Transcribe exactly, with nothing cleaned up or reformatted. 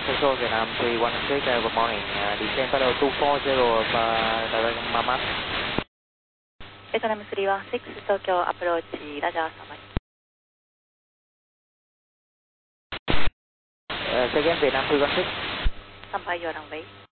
Control Vietnam three one six, uh, good morning. Uh, descend follow two four zero, uh, direct Mama. ベトナムスリーワンシックス東京アプローチラジャーサマイ。 Uh, second Vietnam three one six. Stand by your runway.